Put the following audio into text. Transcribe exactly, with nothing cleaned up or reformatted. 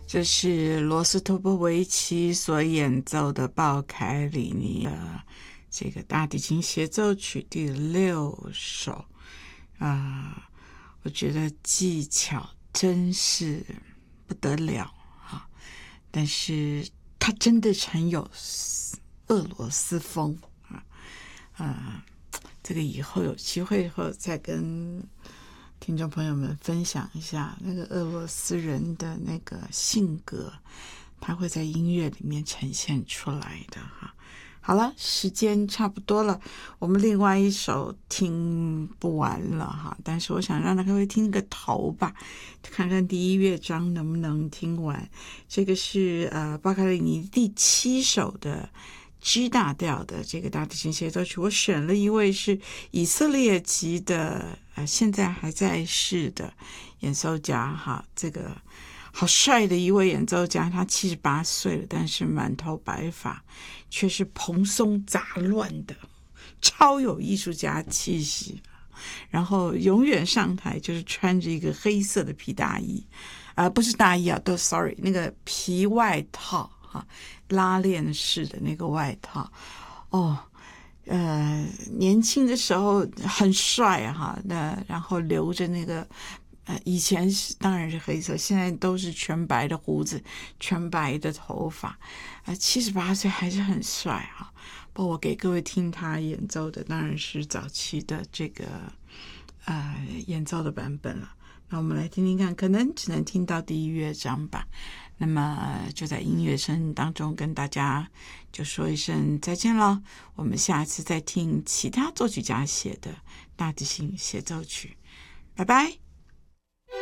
这是罗斯托波维奇所演奏的鲍凯里尼的这个大提琴协奏曲第六首啊、呃，我觉得技巧真是不得了啊！但是它真的很有俄罗斯风啊啊！这个以后有机会以后再跟听众朋友们分享一下那个俄罗斯人的那个性格，他会在音乐里面呈现出来的哈。好了，时间差不多了，我们另外一首听不完了哈，但是我想让大家会听个头吧，看看第一乐章能不能听完。这个是呃巴卡里尼第七首的G 大调的这个大提琴协奏曲，我选了一位是以色列籍的呃现在还在世的演奏家哈，这个好帅的一位演奏家，他七十八岁了，但是满头白发，却是蓬松杂乱的，超有艺术家气息。然后永远上台就是穿着一个黑色的皮大衣，啊、呃，不是大衣啊，都 sorry， 那个皮外套哈，拉链式的那个外套。哦，呃，年轻的时候很帅哈，那然后留着那个。呃，以前是当然是黑色，现在都是全白的胡子，全白的头发，呃，七十八岁还是很帅哈。不过我给各位听他演奏的当然是早期的这个呃演奏的版本了。那我们来听听看，可能只能听到第一乐章吧。那么就在音乐声当中跟大家就说一声再见了。我们下次再听其他作曲家写的大提琴协奏曲，拜拜。